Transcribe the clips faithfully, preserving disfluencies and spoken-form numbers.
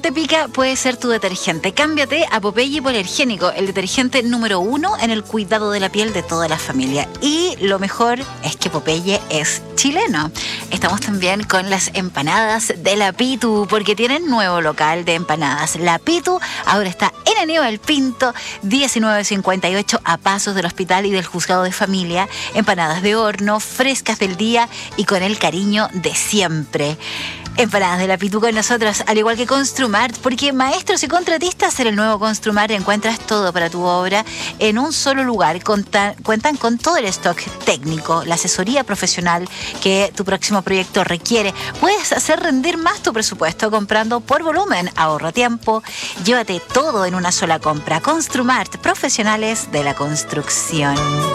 piel te pica puede ser tu detergente. Cámbiate a Popeye Hipoalergénico, el detergente número uno en el cuidado de la piel de toda la familia. Y lo mejor es que Popeye es chileno. Estamos también con las empanadas de La Pitu, porque tienen nuevo local de empanadas. La Pitu ahora está en Aníbal Pinto, diecinueve cincuenta y ocho, a pasos del hospital y del juzgado de familia. Empanadas de horno, frescas del día y con el cariño de siempre. Empanadas de La Pitu con nosotros, al igual que Construmart, porque maestros y contratistas en el nuevo Construmart encuentras todo para tu obra en un solo lugar. Contan, cuentan con todo el stock técnico, la asesoría profesional que tu próximo proyecto requiere. Puedes hacer rendir más tu presupuesto comprando por volumen. Ahorra tiempo, llévate todo en una sola compra. Construmart, profesionales de la construcción.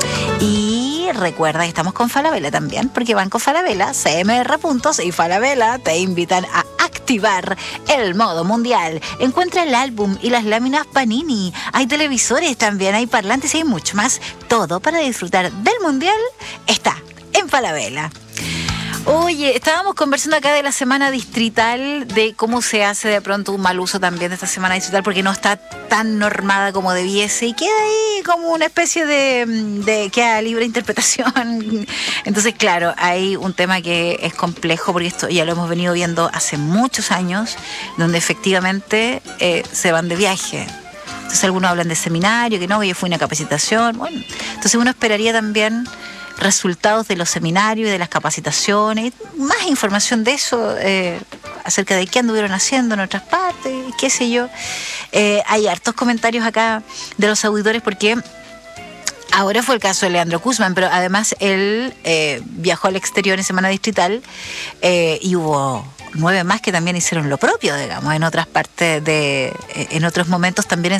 Y recuerda que estamos con Falabella también, porque Banco Falabella, C M R Puntos y Falabella te invitan a activar el modo mundial. Encuentra el álbum y las láminas Panini. Hay televisores también, hay parlantes y hay mucho más. Todo para disfrutar del mundial está en Falabella. Oye, estábamos conversando acá de la semana distrital, de cómo se hace de pronto un mal uso también de esta semana distrital, porque no está tan normada como debiese y queda ahí como una especie de, de queda libre interpretación. Entonces, claro, hay un tema que es complejo, porque esto ya lo hemos venido viendo hace muchos años, donde efectivamente eh, se van de viaje. Entonces algunos hablan de seminario, que no, que yo fui a una capacitación. Bueno, entonces uno esperaría también resultados de los seminarios y de las capacitaciones, más información de eso, eh, acerca de qué anduvieron haciendo en otras partes, qué sé yo. Eh, hay hartos comentarios acá de los auditores, porque ahora fue el caso de Leandro Guzmán, pero además él eh, viajó al exterior en semana distrital eh, y hubo nueve más que también hicieron lo propio, digamos, en otras partes de, en otros momentos también en